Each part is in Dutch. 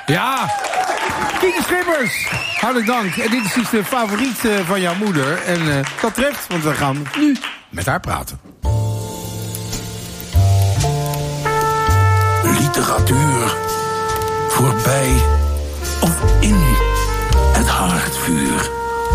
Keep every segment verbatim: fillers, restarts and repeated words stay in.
Ja, Kiki Schippers, hartelijk dank. En dit is dus de favoriet uh, van jouw moeder. En uh, dat treft, want we gaan nu met haar praten. Literatuur voorbij of in het haardvuur.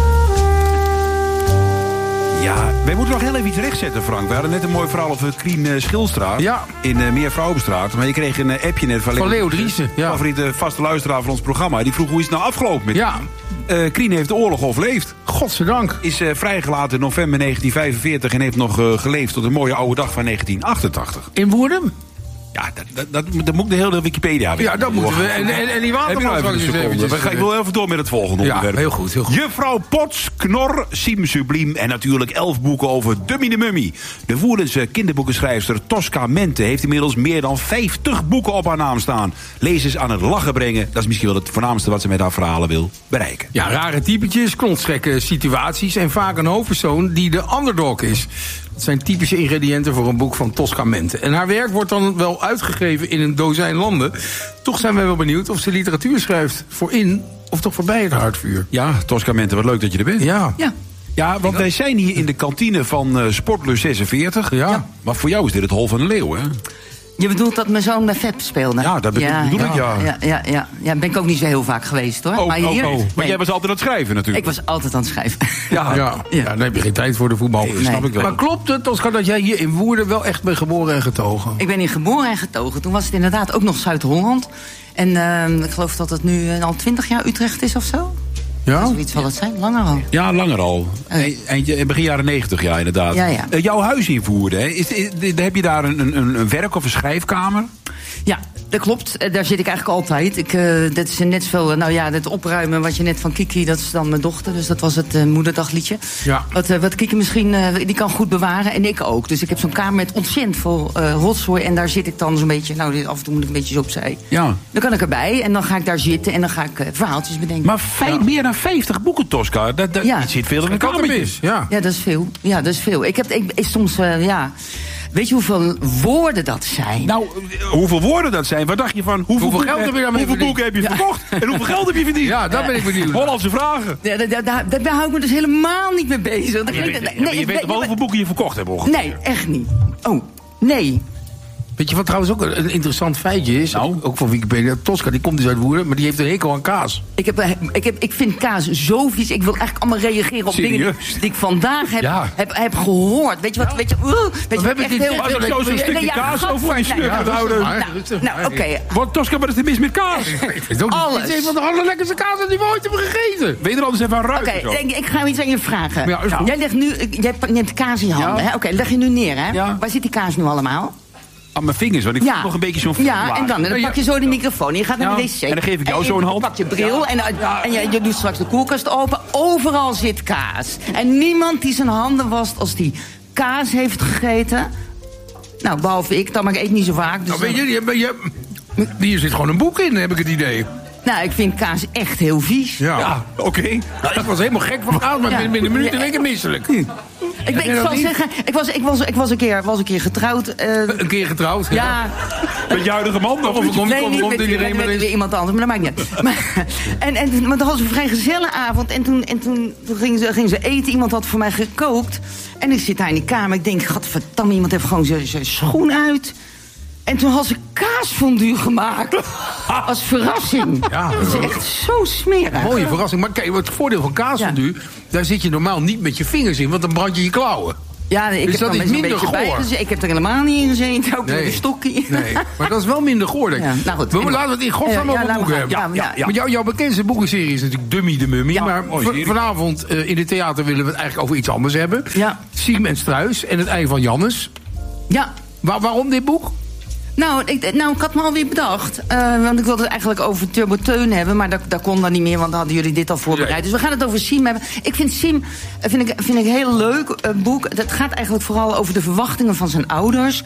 Ja, wij moeten nog heel even iets rechtzetten, Frank. We hadden net een mooi verhaal over Krien uh, Schilstraat. Ja. In uh, Meervrouwenstraat. Maar je kreeg een uh, appje net van, van Leo Driessen. Ja. Favoriete vaste luisteraar van ons programma. Die vroeg hoe is het nou afgelopen met ja. Uh, Krien heeft de oorlog overleefd. Godzijdank. Is uh, vrijgelaten in november negentien vijfenveertig en heeft nog uh, geleefd tot een mooie oude dag van negentien achtentachtig. In Woerden? Ja, dat, dat, dat, dat moet de hele Wikipedia weer. Ja, dat moeten we. En, en, en die waterval nou even eventjes. Ik wil even door met het volgende ja, onderwerp. heel goed, heel goed. Juffrouw Pots, Knor, Siem Subliem en natuurlijk elf boeken over Dummy de Mummy. De Woerdense kinderboekenschrijfster Tosca Mente heeft inmiddels meer dan vijftig boeken op haar naam staan. Lezers aan het lachen brengen, dat is misschien wel het voornaamste wat ze met haar verhalen wil bereiken. Ja, rare typetjes, knotsgekke situaties en vaak een hoofdpersoon die de underdog is. Dat zijn typische ingrediënten voor een boek van Tosca Mente. En haar werk wordt dan wel uitgegeven in een dozijn landen. Toch zijn wij wel benieuwd of ze literatuur schrijft voor in of toch voorbij het haardvuur. Ja, Tosca Mente, wat leuk dat je er bent. Ja. Ja. Ja, want wij zijn hier in de kantine van uh, Sportlus zesenveertig. Ja. Ja. Maar voor jou is dit het Hol van de Leeuw, hè? Je bedoelt dat mijn zoon bij Vet speelde? Ja, dat bedoel, ja, bedoel ja, ik, ja. Ja, ja, ja. ja, ben ik ook niet zo heel vaak geweest, hoor. Oh, maar hier, oh, oh. Maar nee. jij was altijd aan het schrijven, natuurlijk. Ik was altijd aan het schrijven. Ja, ja. ja. ja dan heb je geen tijd voor de voetbal. Nee. Snap ik wel. Maar klopt het, Tosca, dat jij hier in Woerden wel echt bent geboren en getogen? Ik ben hier geboren en getogen. Toen was het inderdaad ook nog Zuid-Holland. En uh, ik geloof dat het nu uh, al twintig jaar Utrecht is of zo. Ja? Zoiets zal het zijn, langer al. Ja, langer al. Eindje, begin jaren negentig, ja, inderdaad. Ja, ja. Uh, jouw huis in Woerden, hè? Is, is, is, heb je daar een, een, een werk- of een schrijfkamer? Ja, dat klopt. Daar zit ik eigenlijk altijd. Ik, uh, dat is net zoveel, nou ja, het opruimen wat je net van Kiki, dat is dan mijn dochter. Dus dat was het uh, moederdagliedje. Ja. Wat, uh, wat Kiki misschien, uh, die kan goed bewaren. En ik ook. Dus ik heb zo'n kamer met ontzettend veel uh, rotzooi. En daar zit ik dan zo'n beetje, nou, af en toe moet ik een beetje opzij. Ja. Dan kan ik erbij en dan ga ik daar zitten en dan ga ik uh, verhaaltjes bedenken. Maar vijf, ja. meer dan vijftig boeken, Tosca. Dat, dat ja. zit veel in een kamertje. Ja. ja, dat is veel. Ja, dat is veel. Ik heb ik, ik, soms, uh, ja... Weet je hoeveel woorden dat zijn? Nou, hoeveel woorden dat zijn? Wat dacht je van? Hoeveel, hoeveel geld heb je daarmee Hoeveel boeken heb je ja. verkocht? En hoeveel geld heb je verdiend? Ja, daar ben ik benieuwd. Hollandse vragen. Ja, daar, daar, daar hou ik me dus helemaal niet mee bezig. Ja, je weet, nee, nee, je weet toch wel hoeveel boeken je verkocht hebt ongeveer? Nee, echt niet. Oh, nee. Weet je wat trouwens ook een interessant feitje is? Nou? Ook van Wikipedia. Tosca, die komt dus uit Woerden, maar die heeft een hekel aan kaas. Ik, heb, ik, heb, ik vind kaas zo vies. Ik wil eigenlijk allemaal reageren op Serieus? dingen die ik vandaag heb, ja. heb, heb gehoord. Weet je wat? Weet je, uh, weet je we hebben dit heel als ik zo zo'n stukje nee, ja, kaas over je snurk nou, houden. Nou, nou oké. Okay. Wat, Tosca, wat is er mis met kaas? Ik vind ook Alles. Het is een van de allerlekkerste kaas die we ooit hebben gegeten. Weet je er anders even aan ruiken? Oké, okay, ik, ik ga iets aan je vragen. Ja, nou, jij legt nu, jij neemt kaas in je handen. Ja. Oké, okay, leg je nu neer, hè? Ja. Waar zit die kaas nu allemaal? Aan mijn vingers, want ik voel ja. nog een beetje zo'n Ja, en dan, en dan pak je zo die microfoon en je gaat naar ja. de wc. En dan geef ik jou zo'n hand. Je pak je bril ja. en, ja. en je, je doet straks de koelkast open. Overal zit kaas. En niemand die zijn handen wast als die kaas heeft gegeten. Nou, behalve ik, dan, maar ik eet niet zo vaak. Dus nou, weet je, je, je, hier zit gewoon een boek in, heb ik het idee. Nou, ik vind kaas echt heel vies. Ja, ja oké. Okay. Nou, ik was helemaal gek van kaas, maar ja. binnen een minuut en ik misselijk. Ik, ben, ik zal zeggen, ik was, ik was, ik was, een, keer, was een keer getrouwd. Uh, een keer getrouwd? Ja. ja. Met je huidige man? Of nee, komt, niet komt, met, komt met, iedereen met, met, met iemand anders, maar dat maakt niet uit. Maar, en, en, maar dat was een vrij gezellige avond. En toen, en toen, toen gingen, ze, gingen ze eten. Iemand had voor mij gekookt. En ik zit daar in die kamer. Ik denk, gadverdamme, iemand heeft gewoon zijn schoen uit. En toen had ze kaasfondue gemaakt. Als verrassing. Ja, dat is echt zo smerig. Mooie verrassing. Maar kijk, het voordeel van kaasfondue... Ja. daar zit je normaal niet met je vingers in, want dan brand je je klauwen. Ja, ik dus heb er een beetje bij gezeten. Ik heb er helemaal niet in gezeten. Ook nee. met een stokje. Nee, maar dat is wel minder goor, denk ik. Ja, nou goed, we laten we het in godsnaam over ja, boeken hebben. Ja, ja, ja. Maar jou, jouw bekendste boekenserie is natuurlijk Dummy de Mummy. Ja, maar v- vanavond uh, in het theater willen we het eigenlijk over iets anders hebben. Ja. Siem en Struis en het ei van Jannes. Ja. Waar, waarom dit boek? Nou ik, nou, ik had me alweer bedacht. Uh, want ik wilde het eigenlijk over Turbo Teun hebben. Maar dat, dat kon dan niet meer, want dan hadden jullie dit al voorbereid. Nee. Dus we gaan het over Siem hebben. Ik vind Siem vind ik, vind ik een heel leuk uh, boek. Dat gaat eigenlijk vooral over de verwachtingen van zijn ouders.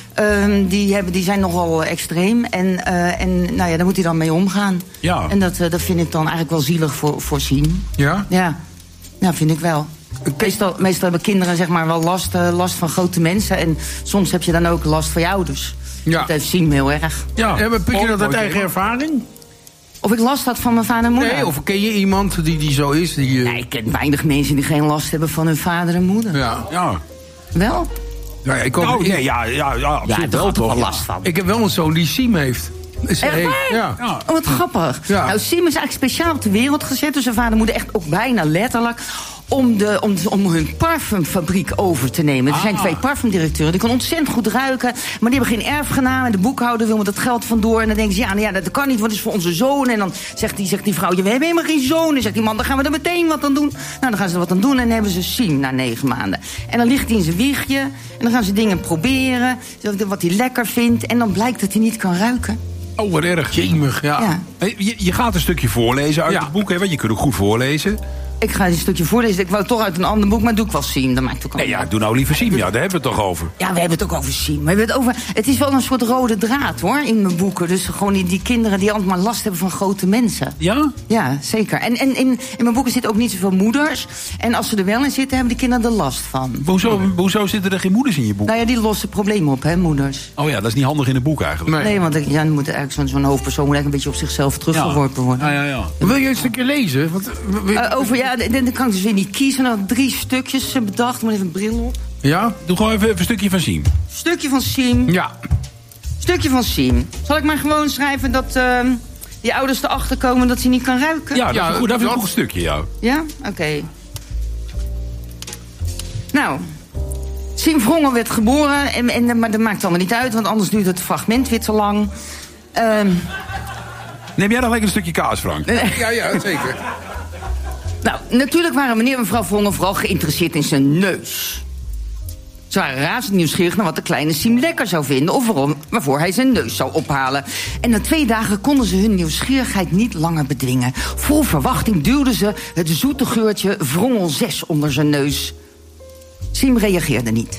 Uh, die, hebben, die zijn nogal extreem. En, uh, en nou ja, daar moet hij dan mee omgaan. Ja. En dat, uh, dat vind ik dan eigenlijk wel zielig voor, voor Siem. Ja? Ja, ja vind ik wel. Meestal, meestal hebben kinderen zeg maar wel last, uh, last van grote mensen. En soms heb je dan ook last van je ouders. Ja. Dat heeft Siem heel erg. Ja, ja maar put je dat uit eigen ervaring? Of ik last had van mijn vader en moeder? Nee, of ken je iemand die, die zo is? Die, uh... nee, ik ken weinig mensen die geen last hebben van hun vader en moeder. Ja. Ja. Wel? Ja, ik hoop, Nou, ik, nee, ja, ja, ja, absoluut Ja, daar wel, had toch wel toch? last van. ik heb wel een zoon die Siem heeft. Is, Echt hey, waar? ja. Ja. Oh, wat grappig. Ja. Nou, Siem is eigenlijk speciaal op de wereld gezet. Dus zijn vader en moeder echt ook bijna letterlijk... Om, de, om, om hun parfumfabriek over te nemen. Er zijn Ah. twee parfumdirecteuren. Die kunnen ontzettend goed ruiken. Maar die hebben geen erfgenaam. En de boekhouder wil met dat geld vandoor. En dan denken ze, ja, nou ja, dat kan niet, want het is voor onze zoon. En dan zegt die, zegt die vrouw, ja, we hebben helemaal geen zoon. En zegt die man, dan gaan we er meteen wat aan doen. Nou, dan gaan ze er wat aan doen. En dan hebben ze Siem na negen maanden. En dan ligt hij in zijn wiegje. En dan gaan ze dingen proberen. Wat hij lekker vindt. En dan blijkt dat hij niet kan ruiken. Oh, wat erg. Jemig, ja. Ja. Hey, Je, je gaat een stukje voorlezen uit Ja. het boek, hè, want je kunt ook goed voorlezen. Ik ga een stukje voorlezen. Ik wou toch uit een ander boek, maar doe ik wel Siem. Dat maakt ook al. Nee, ja, doe nou liever Siem. Ja, daar hebben we het toch over. Ja, we hebben het ook over Siem. We hebben het over. Het is wel een soort rode draad, hoor, in mijn boeken. Dus gewoon die, die kinderen die altijd maar last hebben van grote mensen. Ja? Ja, zeker. En, en in, in mijn boeken zitten ook niet zoveel moeders. En als ze er wel in zitten, hebben de kinderen er last van. Hoezo, hoezo zitten er geen moeders in je boek? Nou ja, die lossen problemen op, hè, moeders. Oh ja, dat is niet handig in een boek eigenlijk. Nee. Nee, want ja, dan moet eigenlijk zo'n zo'n hoofdpersoon moet eigenlijk een beetje op zichzelf teruggeworpen worden. Ja, ja, ja. Wil je een stukje lezen? Want, we- we- Uh, over, ja, dan dan kan ik dus weer niet kiezen. Dan had ik drie stukjes eh, bedacht. Moet even een bril op. ja? Doe gewoon even, even een stukje van Siem. Stukje van Siem. Ja. Stukje van Siem. Zal ik maar gewoon schrijven dat uh, die ouders erachter komen dat hij niet kan ruiken? Ja, dat Ja, is een goed, dat is een dat- goed stukje, ja. Ja? Oké. Okay. Nou, Siem Vrongel werd geboren, en, en, maar dat maakt allemaal niet uit, want anders duurt het fragment weer te lang. Um, Neem jij nog lekker een stukje kaas, Frank? Ja, ja, zeker. nou, natuurlijk waren meneer en mevrouw Vrongel vooral geïnteresseerd in zijn neus. Ze waren razend nieuwsgierig naar wat de kleine Siem lekker zou vinden, of waarom, waarvoor hij zijn neus zou ophalen. En na twee dagen konden ze hun nieuwsgierigheid niet langer bedwingen. Vol verwachting duwden ze het zoete geurtje Vrongel zes onder zijn neus. Siem reageerde niet.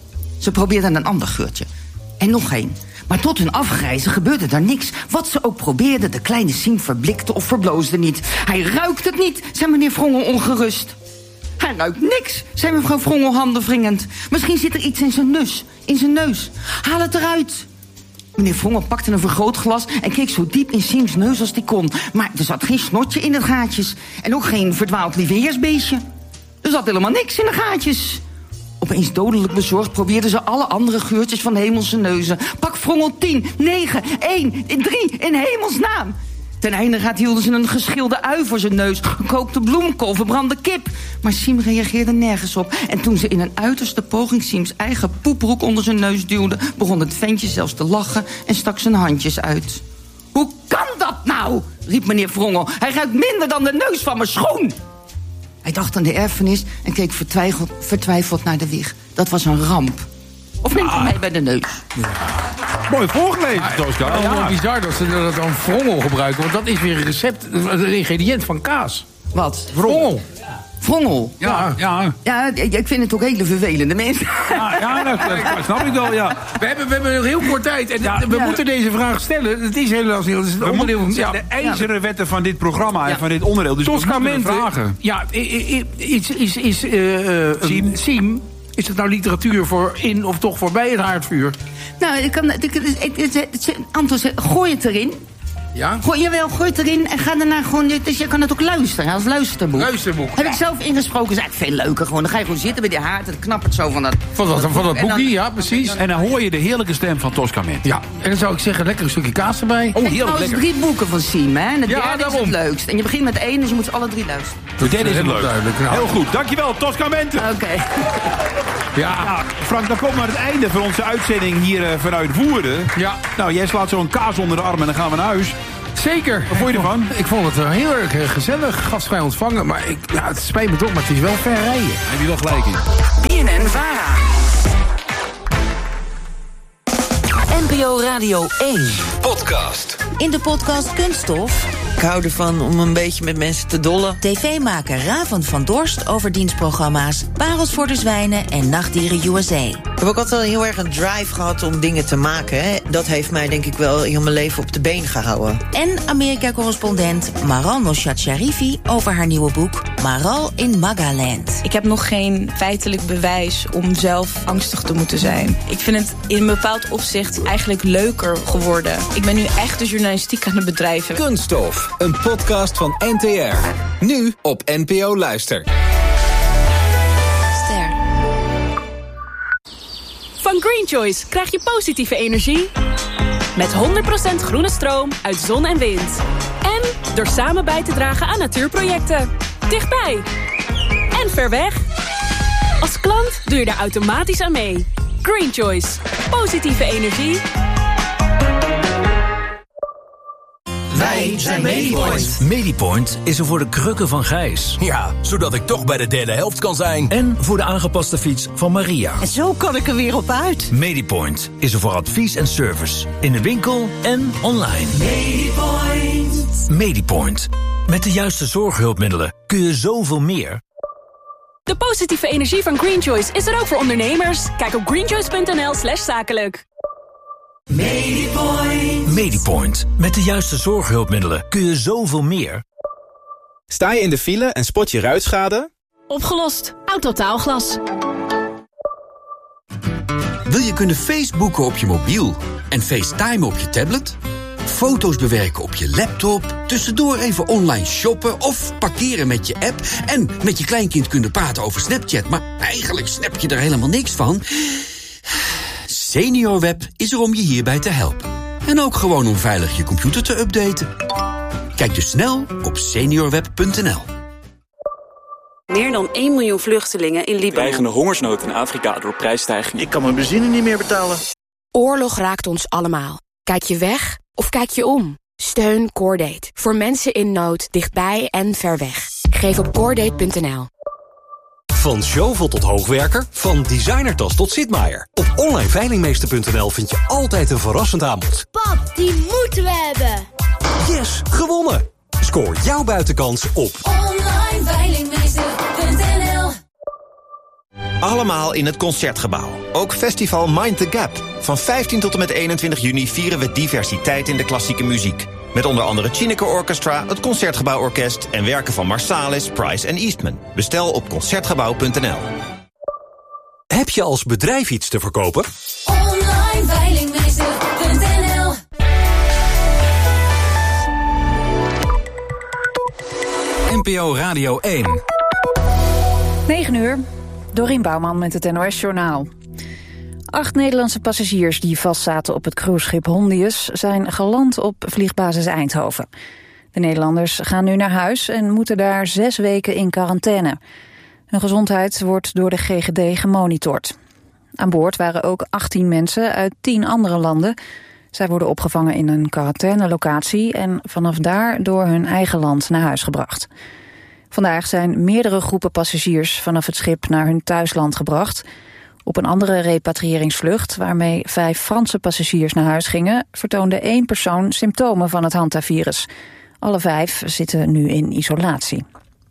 Ze probeerden een ander geurtje. En nog één. Maar tot hun afgrijzen gebeurde daar niks. Wat ze ook probeerden, de kleine Siem verblikte of verbloosde niet. Hij ruikt het niet, zei meneer Vrongel ongerust. Hij ruikt niks, zei mevrouw Vrongel handenwringend. Misschien zit er iets in zijn neus. In zijn neus. Haal het eruit. Meneer Vrongel pakte een vergrootglas en keek zo diep in Siems neus als hij kon. Maar er zat geen snotje in de gaatjes. En ook geen verdwaald lieveheersbeestje. Er zat helemaal niks in de gaatjes. Opeens dodelijk bezorgd probeerden ze alle andere geurtjes van hemelse neuzen. Pak Vrongel tien, negen, één, drie, in hemelsnaam. Ten einde gaat hielden ze een geschilde ui voor zijn neus, gekookte bloemkool, verbrande kip. Maar Siem reageerde nergens op. En toen ze in een uiterste poging Siems eigen poeproek onder zijn neus duwde, begon het ventje zelfs te lachen en stak zijn handjes uit. Hoe kan dat nou? Riep meneer Vrongel. Hij ruikt minder dan de neus van mijn schoen. Hij dacht aan de erfenis en keek vertwijfeld, vertwijfeld naar de wieg. Dat was een ramp. Of neemt hij mij bij de neus? Mooi voorgelezen, Tosca. Ja, Ja. wel bizar dat ze dat dan Vrongel gebruiken. Want dat is weer een recept, een ingrediënt van kaas. Wat? Vrongel. Vrongel? Ja, ja. Ja, ik vind het ook hele vervelende mensen. Ja, ja, dat, dat snap ik wel, ja. We hebben, we hebben nog heel kort tijd. En we Ja. moeten deze vraag stellen. Het is helaas heel... Het is het We onderdeel van... moeten Ja. de ijzeren wetten van dit programma en Ja. van dit onderdeel. Dus we moeten Toscamente. vragen. Ja, i- i- i- is, is, is uh, uh, Siem. Siem, is het nou literatuur voor in of toch voorbij het haardvuur? Nou, ik kan, ik, ik, ik, ik, ik- Anton zegt, gooi het erin. Ja? Gooi, jawel, gooi het erin en ga daarna gewoon... Dus je kan het ook luisteren, als luisterboek. Luisterboek. Heb ik zelf ingesproken, is eigenlijk veel leuker. Gewoon, dan ga je gewoon zitten bij die haard en dan knappert zo van dat... Van dat, van dat En dan- boekje, ja, precies. En dan hoor je de heerlijke stem van Toscamente. Ja, en dan zou ik zeggen, lekker een stukje kaas erbij. Oh, Kijk, heerlijk trouwens lekker. drie boeken van Siem, hè. En het Ja, derde is daarom. het leukst. En je begint met één, dus je moet ze alle drie luisteren. De derde is het Helemaal leuk. duidelijk, nou. Heel goed, dankjewel, Toscamente. Oké. Ja, Ja, Frank, dan komt maar het einde van onze uitzending hier eh, vanuit Woerden. Ja. Nou, jij slaat zo een kaas onder de arm en dan gaan we naar huis. zeker. Wat vond je ervan? Ik vond het wel heel erg eh, gezellig, gastvrij ontvangen. Maar ik, ja, het spijt me toch, maar het is wel ver rijden. Heb je wel gelijk in. B N N Vara. N P O Radio één. Podcast. In de podcast Kunststof. Ik hou ervan om een beetje met mensen te dollen. tv-maker Raven van Dorst over dienstprogramma's Parels voor de Zwijnen en Nachtdieren U S A. Ik heb ook altijd wel heel erg een drive gehad om dingen te maken. Hè. Dat heeft mij denk ik wel heel mijn leven op de been gehouden. En Amerika-correspondent Maral Noshat Sharifi over haar nieuwe boek Maral in Magaland. Ik heb nog geen feitelijk bewijs om zelf angstig te moeten zijn. Ik vind het in een bepaald opzicht eigenlijk leuker geworden. Ik ben nu nu echt de journalistiek aan het bedrijven. Kunststof, een podcast van N T R. Nu op N P O Luister. Ster. Van Green Choice krijg je positieve energie. Met honderd procent groene stroom uit zon en wind. En door samen bij te dragen aan natuurprojecten. Dichtbij. En ver weg. Als klant doe je daar automatisch aan mee. Green Choice. Positieve energie. Wij zijn Medipoint. Medipoint is er voor de krukken van Gijs. Ja, zodat ik toch bij de derde helft kan zijn. En voor de aangepaste fiets van Maria. En zo kan ik er weer op uit. Medipoint is er voor advies en service. In de winkel en online. Medipoint. Medipoint. Met de juiste zorghulpmiddelen kun je zoveel meer. De positieve energie van Green Choice is er ook voor ondernemers. Kijk op greenchoice.nl slash zakelijk. Medipoint. Medipoint. Met de juiste zorghulpmiddelen kun je zoveel meer. Sta je in de file en spot je ruitschade? Opgelost. Autotaalglas. Wil je kunnen Facebooken op je mobiel en FaceTime op je tablet? Foto's bewerken op je laptop, tussendoor even online shoppen of parkeren met je app en met je kleinkind kunnen praten over Snapchat, maar eigenlijk snap je er helemaal niks van? SeniorWeb is er om je hierbij te helpen. En ook gewoon om veilig je computer te updaten. Kijk dus snel op seniorweb punt n l. Meer dan één miljoen vluchtelingen in Libanon. Dreigende hongersnood in Afrika door prijsstijgingen. Ik kan mijn benzine niet meer betalen. Oorlog raakt ons allemaal. Kijk je weg of kijk je om? Steun Cordate. Voor mensen in nood, dichtbij en ver weg. Geef op cordate punt n l. Van Zjovel tot hoogwerker, van designertas tot Sitmaier. Op online veilingmeester punt n l vind je altijd een verrassend aanbod. Pap, die moeten we hebben. Yes, gewonnen! Scoor jouw buitenkans op online veilingmeester punt n l. Allemaal in het Concertgebouw. Ook festival Mind the Gap. Van vijftien tot en met eenentwintig juni vieren we diversiteit in de klassieke muziek. Met onder andere Chineke Orchestra, het Concertgebouworkest en werken van Marsalis, Price en Eastman. Bestel op concertgebouw punt n l. Heb je als bedrijf iets te verkopen? online veilingmeester punt n l. N P O Radio één. negen uur. Dorien Bouwman met het N O S-journaal. Acht Nederlandse passagiers die vastzaten op het cruiseschip Hondius zijn geland op vliegbasis Eindhoven. De Nederlanders gaan nu naar huis en moeten daar zes weken in quarantaine. Hun gezondheid wordt door de G G D gemonitord. Aan boord waren ook achttien mensen uit tien andere landen. Zij worden opgevangen in een quarantainelocatie en vanaf daar door hun eigen land naar huis gebracht. Vandaag zijn meerdere groepen passagiers vanaf het schip naar hun thuisland gebracht. Op een andere repatriëringsvlucht, waarmee vijf Franse passagiers naar huis gingen, vertoonde één persoon symptomen van het hantavirus. Alle vijf zitten nu in isolatie.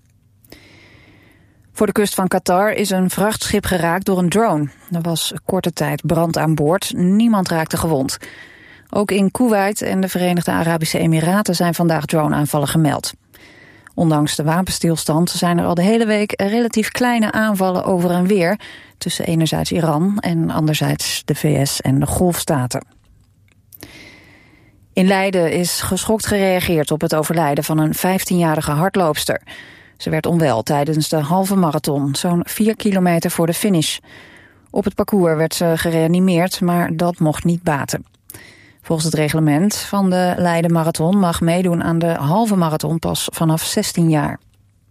Voor de kust van Qatar is een vrachtschip geraakt door een drone. Er was korte tijd brand aan boord, niemand raakte gewond. Ook in Kuwait en de Verenigde Arabische Emiraten zijn vandaag drone-aanvallen gemeld. Ondanks de wapenstilstand zijn er al de hele week relatief kleine aanvallen over en weer tussen enerzijds Iran en anderzijds de V S en de Golfstaten. In Leiden is geschokt gereageerd op het overlijden van een vijftienjarige hardloopster. Ze werd onwel tijdens de halve marathon, zo'n vier kilometer voor de finish. Op het parcours werd ze gereanimeerd, maar dat mocht niet baten. Volgens het reglement van de Leiden Marathon mag meedoen aan de halve marathon pas vanaf zestien jaar.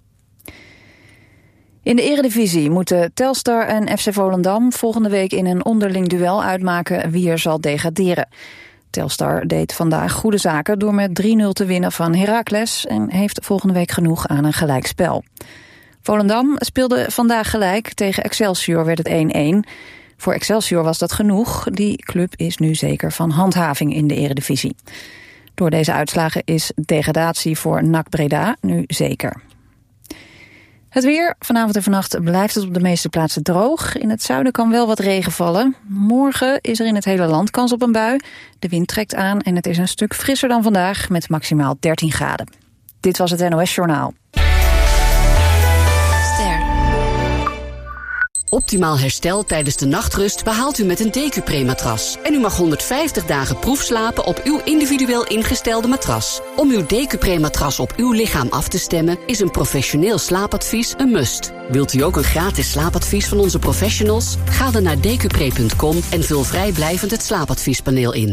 In de Eredivisie moeten Telstar en F C Volendam volgende week in een onderling duel uitmaken wie er zal degraderen. Telstar deed vandaag goede zaken door met drie nul te winnen van Heracles en heeft volgende week genoeg aan een gelijkspel. Volendam speelde vandaag gelijk, tegen Excelsior werd het één-één. Voor Excelsior was dat genoeg. Die club is nu zeker van handhaving in de Eredivisie. Door deze uitslagen is degradatie voor N A C Breda nu zeker. Het weer. Vanavond en vannacht blijft het op de meeste plaatsen droog. In het zuiden kan wel wat regen vallen. Morgen is er in het hele land kans op een bui. De wind trekt aan en het is een stuk frisser dan vandaag met maximaal dertien graden. Dit was het N O S Journaal. Optimaal herstel tijdens de nachtrust behaalt u met een Decupre-matras. En u mag honderdvijftig dagen proefslapen op uw individueel ingestelde matras. Om uw Decupre-matras op uw lichaam af te stemmen is een professioneel slaapadvies een must. Wilt u ook een gratis slaapadvies van onze professionals? Ga dan naar decupre punt com en vul vrijblijvend het slaapadviespaneel in.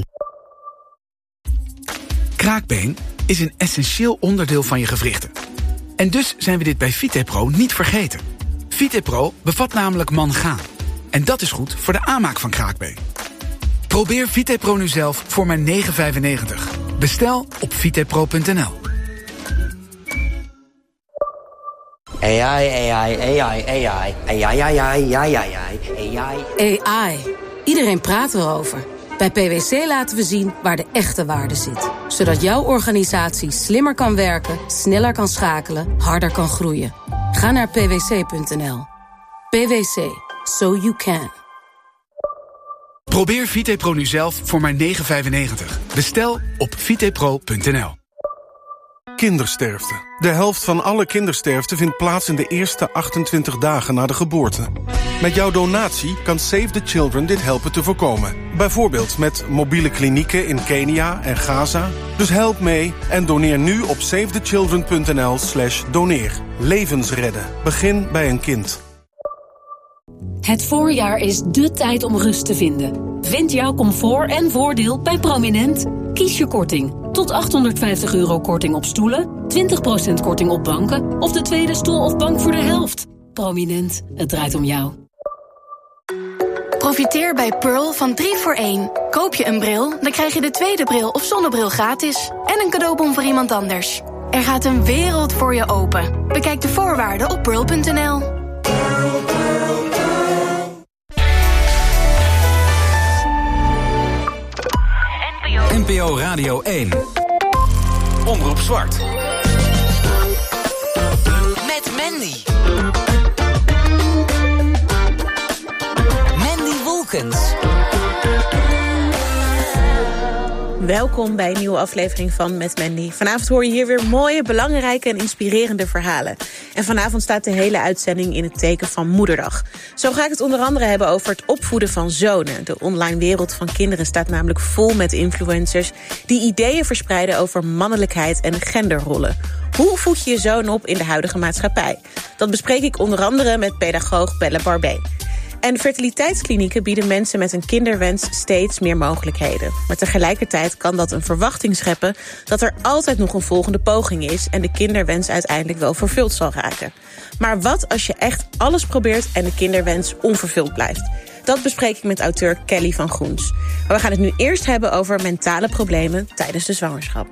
Kraakbeen is een essentieel onderdeel van je gewrichten. En dus zijn we dit bij Vitepro niet vergeten. Vitepro bevat namelijk mangaan. En dat is goed voor de aanmaak van kraakbeen. Probeer Vitepro nu zelf voor maar negen vijfennegentig. Bestel op vitepro punt n l. A I, A I, A I, A I, A I, A I, A I, A I. A I. Iedereen praat erover. Bij P W C laten we zien waar de echte waarde zit. Zodat jouw organisatie slimmer kan werken, sneller kan schakelen, harder kan groeien. Ga naar p w c punt n l. P W C. So you can. Probeer Vitepro nu zelf voor maar negen vijfennegentig. Bestel op vitepro punt n l. Kindersterfte. De helft van alle kindersterfte vindt plaats in de eerste achtentwintig dagen na de geboorte. Met jouw donatie kan Save the Children dit helpen te voorkomen. Bijvoorbeeld met mobiele klinieken in Kenia en Gaza. Dus help mee en doneer nu op save the children punt n l slash doneer. Levens redden. Begin bij een kind. Het voorjaar is dé tijd om rust te vinden. Vind jouw comfort en voordeel bij Prominent. Kies je korting. Tot achthonderdvijftig euro korting op stoelen, twintig procent korting op banken of de tweede stoel of bank voor de helft. Prominent, het draait om jou. Profiteer bij Pearl van drie voor één. Koop je een bril, dan krijg je de tweede bril of zonnebril gratis. En een cadeaubon voor iemand anders. Er gaat een wereld voor je open. Bekijk de voorwaarden op pearl punt n l. N P O Radio één. Omroep Zwart. Met Mandy. Mandy Wolkens. Welkom bij een nieuwe aflevering van Met Mandy. Vanavond hoor je hier weer mooie, belangrijke en inspirerende verhalen. En vanavond staat de hele uitzending in het teken van Moederdag. Zo ga ik het onder andere hebben over het opvoeden van zonen. De online wereld van kinderen staat namelijk vol met influencers die ideeën verspreiden over mannelijkheid en genderrollen. Hoe voed je je zoon op in de huidige maatschappij? Dat bespreek ik onder andere met pedagoog Belle Barbé. En fertiliteitsklinieken bieden mensen met een kinderwens steeds meer mogelijkheden. Maar tegelijkertijd kan dat een verwachting scheppen dat er altijd nog een volgende poging is en de kinderwens uiteindelijk wel vervuld zal raken. Maar wat als je echt alles probeert en de kinderwens onvervuld blijft? Dat bespreek ik met auteur Kelly van Groens. Maar we gaan het nu eerst hebben over mentale problemen tijdens de zwangerschap.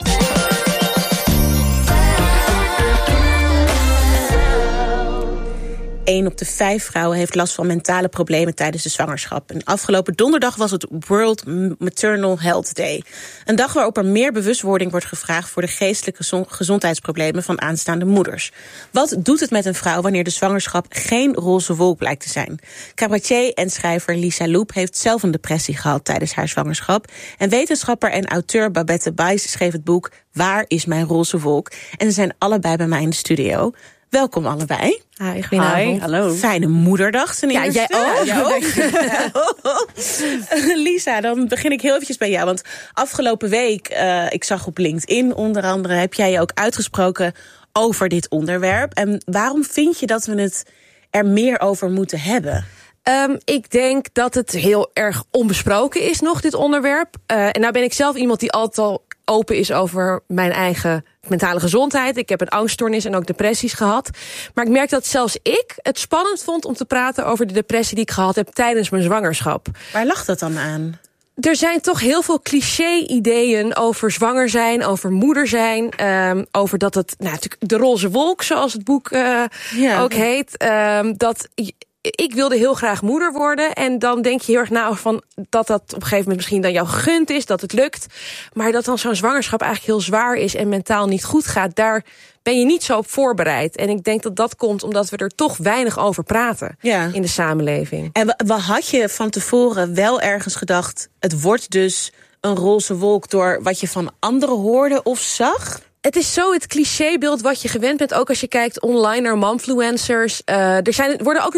Eén op de vijf vrouwen heeft last van mentale problemen tijdens de zwangerschap. En afgelopen donderdag was het World Maternal Health Day. Een dag waarop er meer bewustwording wordt gevraagd voor de geestelijke gezondheidsproblemen van aanstaande moeders. Wat doet het met een vrouw wanneer de zwangerschap geen roze wolk blijkt te zijn? Cabaretier en schrijver Lisa Loep heeft zelf een depressie gehad tijdens haar zwangerschap. En wetenschapper en auteur Babette Bijs schreef het boek Waar is mijn roze wolk? En ze zijn allebei bij mij in de studio. Welkom allebei. Hi, goedenavond. Hi, hallo. Fijne moederdag ten ja, eerste. Jij ook. Ja, jij ook. Lisa, dan begin ik heel eventjes bij jou. Want afgelopen week, uh, ik zag op LinkedIn onder andere, heb jij je ook uitgesproken over dit onderwerp. En waarom vind je dat we het er meer over moeten hebben? Um, ik denk dat het heel erg onbesproken is nog, dit onderwerp. Uh, en nou ben ik zelf iemand die altijd al open is over mijn eigen mentale gezondheid. Ik heb een angststoornis en ook depressies gehad. Maar ik merk dat zelfs ik het spannend vond om te praten over de depressie die ik gehad heb tijdens mijn zwangerschap. Waar lag dat dan aan? Er zijn toch heel veel cliché-ideeën over zwanger zijn, over moeder zijn. Um, over dat het, nou natuurlijk de roze wolk, zoals het boek uh, ja. ook heet. Um, dat ik wilde heel graag moeder worden. En dan denk je heel erg na van dat dat op een gegeven moment misschien dan jou gegund is, dat het lukt. Maar dat dan zo'n zwangerschap eigenlijk heel zwaar is en mentaal niet goed gaat, daar ben je niet zo op voorbereid. En ik denk dat dat komt omdat we er toch weinig over praten ja. in de samenleving. En wat had je van tevoren wel ergens gedacht, het wordt dus een roze wolk door wat je van anderen hoorde of zag? Het is zo het clichébeeld wat je gewend bent, ook als je kijkt online naar momfluencers. Uh, er zijn, worden ook natuurlijk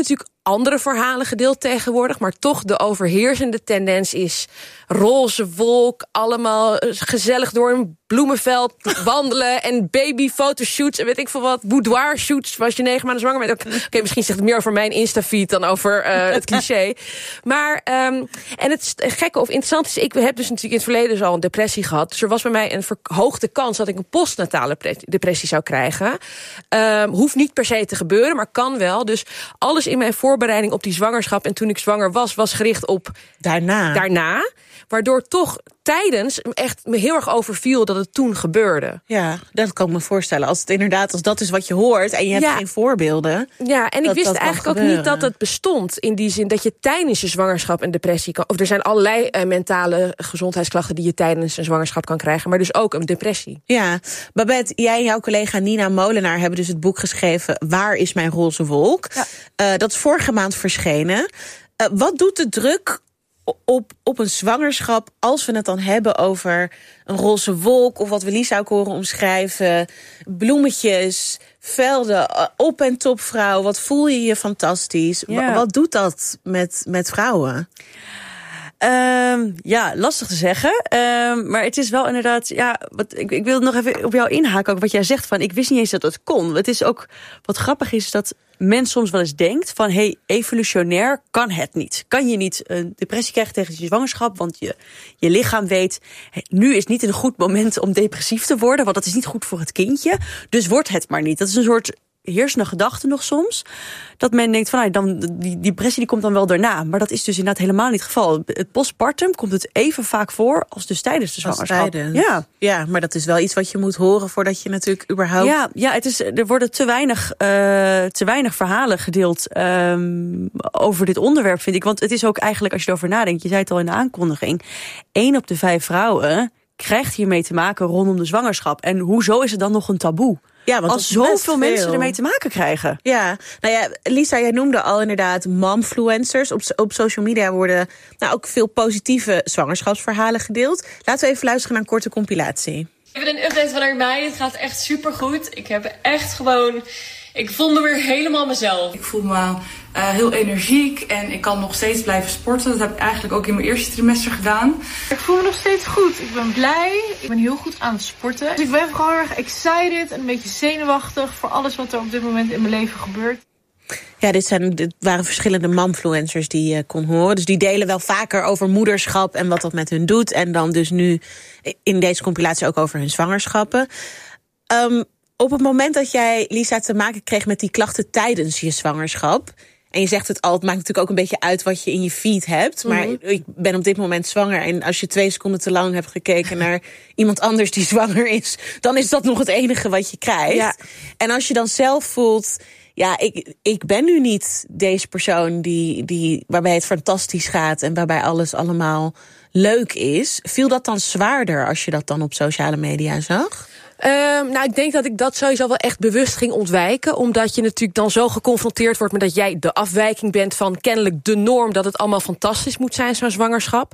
andere verhalen gedeeld tegenwoordig, maar toch de overheersende tendens is roze wolk, allemaal gezellig door een bloemenveld wandelen en babyfotoshoots en weet ik veel wat, boudoir shoots als je negen maanden zwanger bent. Oké, okay, misschien zegt het meer over mijn Insta-feed dan over uh, het cliché. Maar, um, en het gekke of interessant is, ik heb dus natuurlijk in het verleden dus al een depressie gehad. Dus er was bij mij een verhoogde kans dat ik een postnatale depressie zou krijgen. Um, hoeft niet per se te gebeuren, maar kan wel. Dus alles in mijn voorbereiding op die zwangerschap en toen ik zwanger was, was gericht op daarna. daarna waardoor toch tijdens echt me heel erg overviel dat het toen gebeurde. Ja, dat kan ik me voorstellen. Als het inderdaad, als dat is wat je hoort en je hebt ja. geen voorbeelden. Ja, en ik wist eigenlijk ook niet dat het bestond. In die zin dat je tijdens je zwangerschap een depressie kan. Of er zijn allerlei uh, mentale gezondheidsklachten die je tijdens een zwangerschap kan krijgen, maar dus ook een depressie. Ja, Babette, jij en jouw collega Nina Molenaar hebben dus het boek geschreven Waar is mijn roze wolk? Ja. Uh, dat is vorige maand verschenen. Uh, wat doet de druk op, op een zwangerschap, als we het dan hebben over een roze wolk, of wat we Lisa ook horen omschrijven, bloemetjes, velden, op- en topvrouw, wat voel je je fantastisch? Ja. Wat doet dat met, met vrouwen? Um, ja, lastig te zeggen. Um, maar het is wel inderdaad, ja, wat, ik, ik wil nog even op jou inhaken, ook wat jij zegt van, ik wist niet eens dat het kon. Het is ook, wat grappig is, dat men soms wel eens denkt van, hey, evolutionair kan het niet. Kan je niet een depressie krijgen tegen je zwangerschap, want je, je lichaam weet, hey, nu is niet een goed moment om depressief te worden, want dat is niet goed voor het kindje, dus wordt het maar niet. Dat is een soort heersende gedachte nog soms, dat men denkt van, nou, dan, die, die depressie die komt dan wel daarna. Maar dat is dus inderdaad helemaal niet het geval. Het postpartum komt het even vaak voor als dus tijdens de zwangerschap. Ja. ja, maar dat is wel iets wat je moet horen voordat je natuurlijk überhaupt... Ja, ja, het is, er worden te weinig, uh, te weinig verhalen gedeeld um, over dit onderwerp, vind ik. Want het is ook eigenlijk, als je erover nadenkt, je zei het al in de aankondiging, één op de vijf vrouwen krijgt hiermee te maken rondom de zwangerschap. En hoezo is het dan nog een taboe? Ja, want als zoveel mensen ermee te maken krijgen. Ja, nou ja, Lisa, jij noemde al inderdaad momfluencers. Op, op social media worden nou ook veel positieve zwangerschapsverhalen gedeeld. Laten we even luisteren naar een korte compilatie. Even een update van mij. Het gaat echt supergoed. Ik heb echt gewoon... Ik voel me weer helemaal mezelf. Ik voel me uh, heel energiek en ik kan nog steeds blijven sporten. Dat heb ik eigenlijk ook in mijn eerste trimester gedaan. Ik voel me nog steeds goed. Ik ben blij. Ik ben heel goed aan het sporten. Dus ik ben gewoon heel erg excited en een beetje zenuwachtig voor alles wat er op dit moment in mijn leven gebeurt. Ja, dit, zijn, dit waren verschillende momfluencers die je kon horen. Dus die delen wel vaker over moederschap en wat dat met hun doet. En dan dus nu in deze compilatie ook over hun zwangerschappen. Um, Op het moment dat jij, Lisa, te maken kreeg met die klachten tijdens je zwangerschap, en je zegt het al, het maakt natuurlijk ook een beetje uit wat je in je feed hebt, maar mm-hmm. ik ben op dit moment zwanger, en als je twee seconden te lang hebt gekeken naar iemand anders die zwanger is, dan is dat nog het enige wat je krijgt. Ja. En als je dan zelf voelt, ja, ik, ik ben nu niet deze persoon die, die, waarbij het fantastisch gaat en waarbij alles allemaal leuk is, viel dat dan zwaarder als je dat dan op sociale media zag? Um, nou, ik denk dat ik dat sowieso wel echt bewust ging ontwijken. Omdat je natuurlijk dan zo geconfronteerd wordt met dat jij de afwijking bent van kennelijk de norm, dat het allemaal fantastisch moet zijn, zo'n zwangerschap.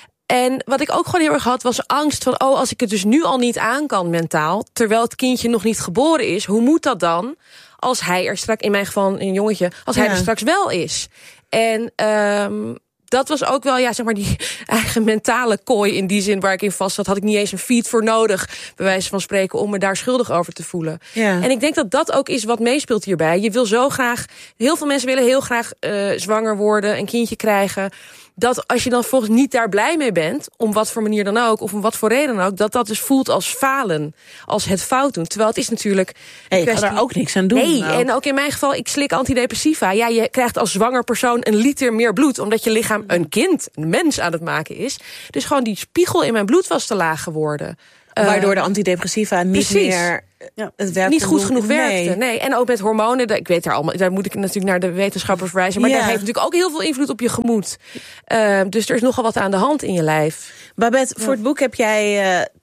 En wat ik ook gewoon heel erg had, was angst van, oh, als ik het dus nu al niet aan kan mentaal, terwijl het kindje nog niet geboren is, hoe moet dat dan als hij er straks, in mijn geval een jongetje, als hij ja. er straks wel is? En um, dat was ook wel, ja, zeg maar, die eigen mentale kooi in die zin waar ik in vast zat. Had ik niet eens een feed voor nodig, bij wijze van spreken, om me daar schuldig over te voelen. Ja. En ik denk dat dat ook is wat meespeelt hierbij. Je wil zo graag, heel veel mensen willen heel graag uh, zwanger worden, een kindje krijgen. Dat als je dan volgens niet daar blij mee bent, om wat voor manier dan ook, of om wat voor reden dan ook, dat dat dus voelt als falen, als het fout doen. Terwijl het is natuurlijk... Hey, je kan daar ook niks aan doen. Nee, nou. En ook in mijn geval, ik slik antidepressiva. Ja, je krijgt als zwanger persoon een liter meer bloed, omdat je lichaam een kind, een mens aan het maken is. Dus gewoon die spiegel in mijn bloed was te laag geworden. Waardoor de antidepressiva niet Precies. meer ja, het werk niet goed genoeg nee. werkte. Nee. En ook met hormonen, ik weet daar allemaal, daar moet ik natuurlijk naar de wetenschappers verwijzen, maar ja. dat heeft natuurlijk ook heel veel invloed op je gemoed. Uh, dus er is nogal wat aan de hand in je lijf. Babette, voor het boek heb jij uh,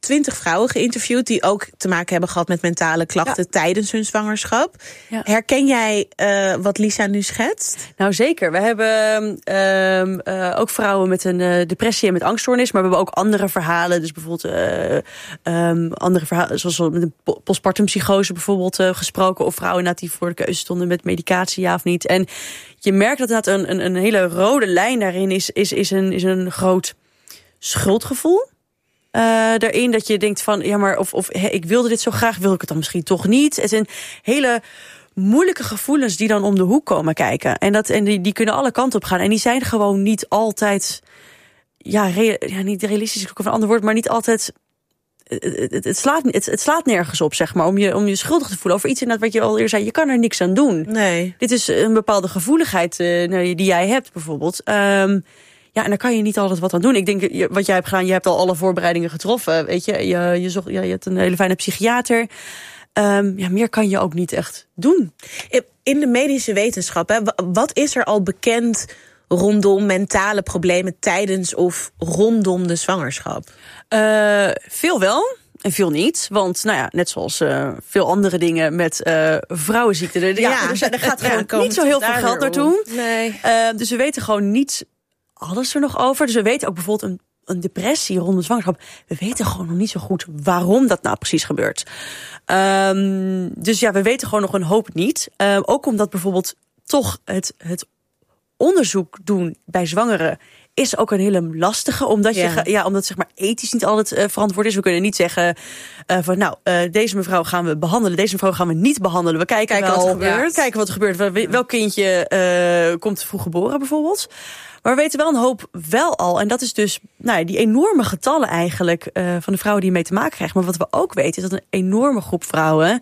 twintig vrouwen geïnterviewd die ook te maken hebben gehad met mentale klachten ja. tijdens hun zwangerschap. Ja. Herken jij uh, wat Lisa nu schetst? Nou zeker. We hebben uh, uh, ook vrouwen met een uh, depressie en met angststoornis, maar we hebben ook andere verhalen. Dus bijvoorbeeld uh, um, andere verhalen, zoals met een postpartum psychose bijvoorbeeld uh, gesproken, of vrouwen die voor de keuze stonden met medicatie, ja of niet. En je merkt dat dat een, een, een hele rode lijn daarin is, is, is, een, is een groot schuldgevoel. Uh, daarin dat je denkt van, ja maar of, of he, ik wilde dit zo graag, wil ik het dan misschien toch niet. Het zijn hele moeilijke gevoelens die dan om de hoek komen kijken. En, dat, en die, die kunnen alle kanten op gaan. En die zijn gewoon niet altijd, ja, re, ja niet realistisch is ook een ander woord, maar niet altijd. Het, het, het, slaat, het, het slaat nergens op, zeg maar, om je, om je schuldig te voelen over iets inderdaad wat je al eerder zei. Je kan er niks aan doen. Nee. Dit is een bepaalde gevoeligheid uh, die jij hebt, bijvoorbeeld. Um, ja, en daar kan je niet altijd wat aan doen. Ik denk, wat jij hebt gedaan, je hebt al alle voorbereidingen getroffen. Weet je, je, je, zocht, ja, je hebt een hele fijne psychiater. Um, ja, meer kan je ook niet echt doen. In de medische wetenschap, hè, wat is er al bekend rondom mentale problemen tijdens of rondom de zwangerschap? Uh, veel wel en veel niet. Want nou ja, net zoals uh, veel andere dingen met uh, vrouwenziekten. Er, ja, ja, er, er gaat gewoon ja, niet zo heel veel geld naartoe. Nee. Uh, dus we weten gewoon niet alles er nog over. Dus we weten ook bijvoorbeeld een, een depressie rond de zwangerschap. We weten gewoon nog niet zo goed waarom dat nou precies gebeurt. Um, dus ja, we weten gewoon nog een hoop niet. Uh, ook omdat bijvoorbeeld toch het, het onderzoek doen bij zwangeren is ook een hele lastige, omdat ja. je ja, omdat zeg maar ethisch niet altijd uh, verantwoord is. We kunnen niet zeggen uh, van nou, uh, deze mevrouw gaan we behandelen, deze mevrouw gaan we niet behandelen. We kijken, kijken wel, wat er gebeurt. Ja. Kijken wat er gebeurt. Wel, welk kindje uh, komt vroeg geboren bijvoorbeeld. Maar we weten wel een hoop wel al. En dat is dus nou, die enorme getallen eigenlijk uh, van de vrouwen die mee te maken krijgen. Maar wat we ook weten is dat een enorme groep vrouwen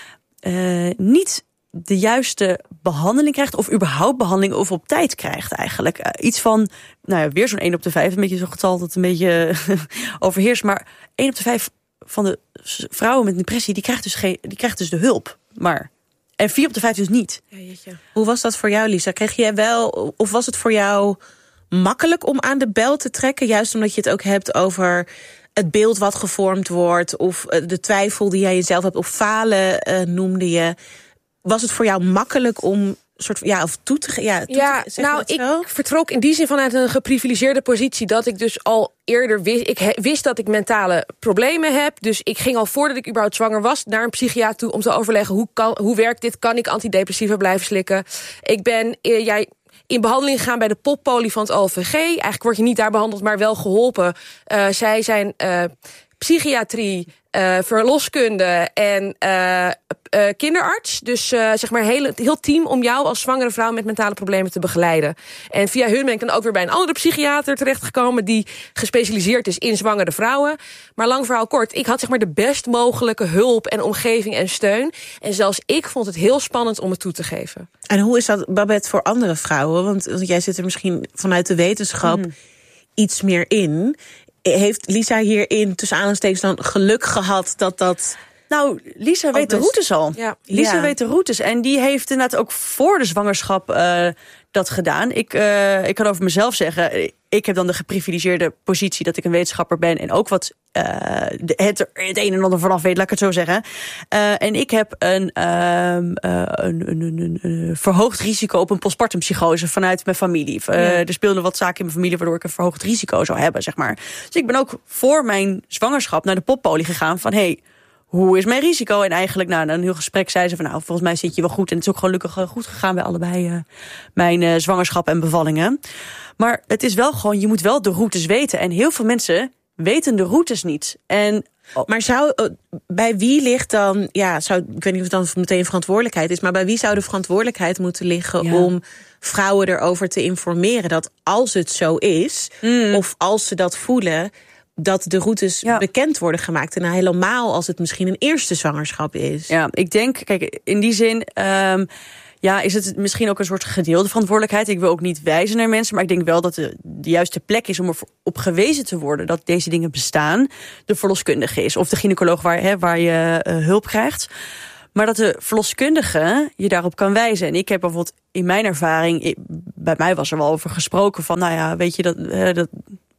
uh, niet de juiste behandeling krijgt, of überhaupt behandeling, of op tijd krijgt eigenlijk. Uh, iets van, nou ja, weer zo'n één op de vijf, een beetje zo'n getal dat een beetje overheerst, maar één op de vijf van de vrouwen met depressie, die krijgt dus, geen, die krijgt dus de hulp, maar. En vier op de vijf dus niet. Ja, jeetje. Hoe was dat voor jou, Lisa? Kreeg jij wel, of was het voor jou makkelijk om aan de bel te trekken, juist omdat je het ook hebt over het beeld wat gevormd wordt, of de twijfel die jij jezelf hebt, of falen uh, noemde je. Was het voor jou makkelijk om soort ja of toe te ja, toe ja te, nou ik zo? vertrok in die zin vanuit een geprivilegeerde positie dat ik dus al eerder wist ik he, wist dat ik mentale problemen heb, dus ik ging al voordat ik überhaupt zwanger was naar een psychiater toe om te overleggen hoe kan hoe werkt dit, kan ik antidepressiva blijven slikken. Ik ben uh, jij in behandeling gegaan bij de poppolie van het O V G. Eigenlijk word je niet daar behandeld, maar wel geholpen. Uh, zij zijn uh, psychiatrie, uh, verloskunde en uh, uh, kinderarts. Dus uh, zeg maar heel, heel team om jou als zwangere vrouw met mentale problemen te begeleiden. En via hun ben ik dan ook weer bij een andere psychiater terechtgekomen die gespecialiseerd is in zwangere vrouwen. Maar lang verhaal kort, ik had zeg maar de best mogelijke hulp en omgeving en steun. En zelfs ik vond het heel spannend om het toe te geven. En hoe is dat, Babette, voor andere vrouwen? Want, want jij zit er misschien vanuit de wetenschap mm. iets meer in. Heeft Lisa hierin tussen aanhalingstekens dan geluk gehad dat dat... Nou, Lisa weet de routes al. Ja. Lisa ja. weet de routes. En die heeft inderdaad ook voor de zwangerschap uh, dat gedaan. Ik, uh, ik kan over mezelf zeggen, ik heb dan de geprivilegeerde positie dat ik een wetenschapper ben en ook wat uh, het, het een en ander vanaf weet, laat ik het zo zeggen. Uh, en ik heb een, uh, uh, een, een, een, een verhoogd risico op een postpartum psychose vanuit mijn familie. Uh, ja. Er speelden wat zaken in mijn familie waardoor ik een verhoogd risico zou hebben, zeg maar. Dus ik ben ook voor mijn zwangerschap naar de poppolie gegaan van, hey, hoe is mijn risico? En eigenlijk, nou, na een heel gesprek zei ze van, nou, volgens mij zit je wel goed. En het is ook gelukkig goed gegaan bij allebei uh, mijn uh, zwangerschap en bevallingen. Maar het is wel gewoon, je moet wel de routes weten. En heel veel mensen weten de routes niet. En oh. Maar zou, bij wie ligt dan, ja, zou, ik weet niet of het dan meteen verantwoordelijkheid is, maar bij wie zou de verantwoordelijkheid moeten liggen ja. om vrouwen erover te informeren dat als het zo is, mm. of als ze dat voelen, dat de routes ja. bekend worden gemaakt. En helemaal als het misschien een eerste zwangerschap is. Ja, ik denk, kijk, in die zin Um, ja, is het misschien ook een soort gedeelde verantwoordelijkheid. Ik wil ook niet wijzen naar mensen, maar ik denk wel dat de, de juiste plek is om erop gewezen te worden dat deze dingen bestaan. De verloskundige is, of de gynaecoloog waar, hè, waar je uh, hulp krijgt. Maar dat de verloskundige je daarop kan wijzen. En ik heb bijvoorbeeld in mijn ervaring, bij mij was er wel over gesproken van, nou ja, weet je, dat, uh, dat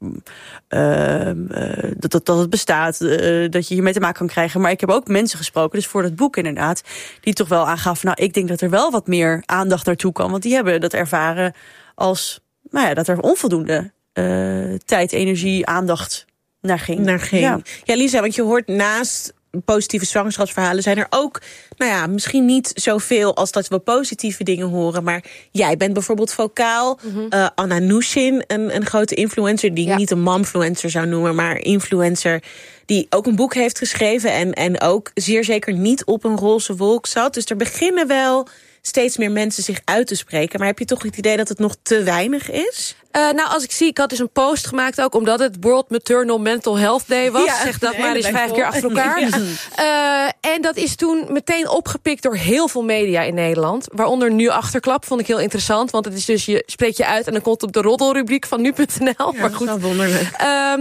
uh, uh, dat, dat, dat het bestaat, uh, dat je hiermee te maken kan krijgen. Maar ik heb ook mensen gesproken, dus voor dat boek inderdaad, die toch wel aangaven, nou, ik denk dat er wel wat meer aandacht naartoe kan. Want die hebben dat ervaren als, nou ja, dat er onvoldoende uh, tijd, energie, aandacht naar ging. Naar ging. Ja. ja, Lisa, want je hoort naast positieve zwangerschapsverhalen zijn er ook, nou ja, misschien niet zoveel als dat we positieve dingen horen. Maar jij bent bijvoorbeeld vocaal. Mm-hmm. uh, Anna Nushin, een, een grote influencer die ja. ik niet een momfluencer zou noemen, maar influencer die ook een boek heeft geschreven en, en ook zeer zeker niet op een roze wolk zat. Dus er beginnen wel steeds meer mensen zich uit te spreken. Maar heb je toch het idee dat het nog te weinig is? Uh, nou, als ik zie, ik had dus een post gemaakt ook, omdat het World Maternal Mental Health Day was. Ja, zeg dat maar eens vijf keer achter elkaar. Ja. Uh, en dat is toen meteen opgepikt door heel veel media in Nederland. Waaronder Nu Achterklap, vond ik heel interessant. Want het is dus, je spreekt je uit en dan komt het op de roddelrubriek van nu punt n l. Ja, maar goed. Dat is wonderlijk. Uh,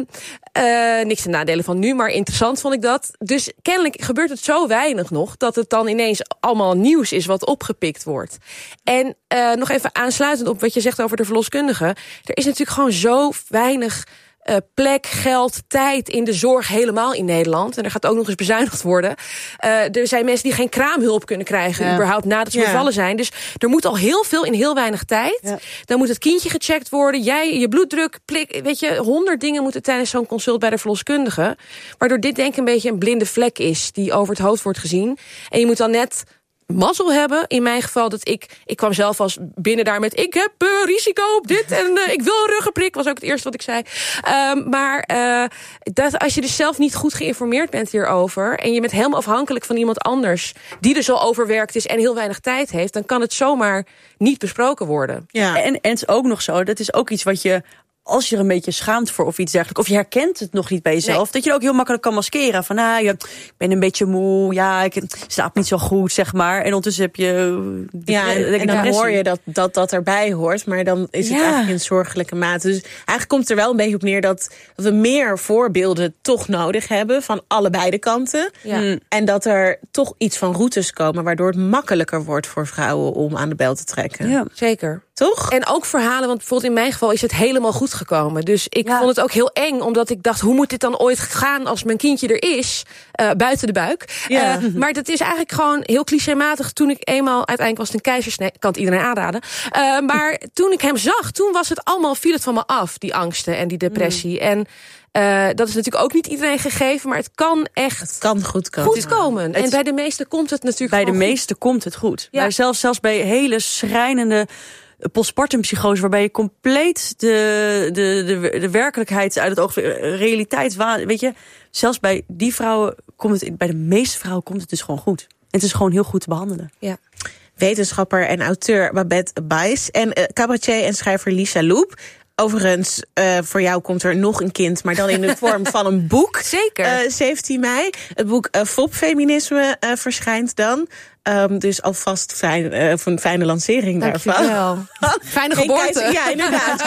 uh, niks ten nadele van nu, maar interessant vond ik dat. Dus kennelijk gebeurt het zo weinig nog, dat het dan ineens allemaal nieuws is wat opgepikt wordt. En uh, nog even aansluitend op wat je zegt over de verloskundige. Er is natuurlijk gewoon zo weinig uh, plek, geld, tijd in de zorg helemaal in Nederland. En er gaat ook nog eens bezuinigd worden. Uh, er zijn mensen die geen kraamhulp kunnen krijgen, ja. überhaupt nadat ze ja. bevallen zijn. Dus er moet al heel veel in heel weinig tijd. Ja. Dan moet het kindje gecheckt worden. Jij, je bloeddruk, plik, weet je, honderd dingen moeten tijdens zo'n consult bij de verloskundige. Waardoor dit denk ik een beetje een blinde vlek is die over het hoofd wordt gezien. En je moet dan net mazzel hebben, in mijn geval, dat ik... Ik kwam zelf als binnen daar met, ik heb uh, risico op dit en uh, ik wil een ruggenprik, was ook het eerste wat ik zei. Um, maar uh, dat als je dus zelf niet goed geïnformeerd bent hierover en je bent helemaal afhankelijk van iemand anders die dus al overwerkt is en heel weinig tijd heeft, dan kan het zomaar niet besproken worden. Ja. En, en het is ook nog zo, dat is ook iets wat je, als je er een beetje schaamt voor of iets dergelijks, of je herkent het nog niet bij jezelf, nee. dat je er ook heel makkelijk kan maskeren. Van, ah, ja, ik ben een beetje moe, ja, ik slaap niet zo goed, zeg maar. En ondertussen heb je... Ja, en, en dan hoor je dat, dat dat erbij hoort, maar dan is het ja. eigenlijk in zorgelijke mate. Dus eigenlijk komt het er wel een beetje op neer dat, dat we meer voorbeelden toch nodig hebben van allebei de kanten. Ja. En dat er toch iets van routes komen, waardoor het makkelijker wordt voor vrouwen om aan de bel te trekken. Ja, zeker. Toch? En ook verhalen, want bijvoorbeeld in mijn geval is het helemaal goed gekomen. Dus ik ja. vond het ook heel eng, omdat ik dacht, hoe moet dit dan ooit gaan als mijn kindje er is, uh, buiten de buik. Ja. Uh, maar dat is eigenlijk gewoon heel clichématig. Toen ik eenmaal, uiteindelijk was het een keizersnee, ik kan het iedereen aanraden. Uh, maar toen ik hem zag, toen was het allemaal, viel het van me af, die angsten en die depressie. Mm. En Uh, dat is natuurlijk ook niet iedereen gegeven, maar het kan echt het kan goed komen. Goed komen. En bij de meesten komt het natuurlijk bij gewoon de meesten komt het goed. Ja. Maar zelfs, zelfs bij hele schrijnende postpartum psychose, waarbij je compleet de, de, de, de werkelijkheid uit het oog, realiteit, weet je, zelfs bij die vrouwen komt het, bij de meeste vrouwen komt het dus gewoon goed. En het is gewoon heel goed te behandelen. Ja. Wetenschapper en auteur Babette Bais en uh, cabaretier en schrijver Lisa Loep. Overigens, uh, voor jou komt er nog een kind, maar dan in de vorm van een boek. Zeker. Uh, zeventien mei. Het boek uh, Fopfeminisme uh, verschijnt dan. Um, dus alvast fijn, uh, voor een fijne lancering daarvan. Fijne geboorte. Kijk, ja, inderdaad.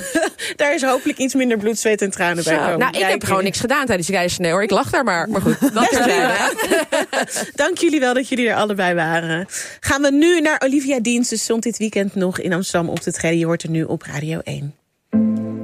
Daar is hopelijk iets minder bloed, zweet en tranen bij komen. Nou, ik heb gewoon niks gedaan tijdens de keizersnee, hoor. Ik lag daar maar. Maar goed, dat is het. Dank jullie wel dat jullie er allebei waren. Gaan we nu naar Olivia Deans. Ze stond dit weekend nog in Amsterdam op te treden. Je hoort er nu op Radio één.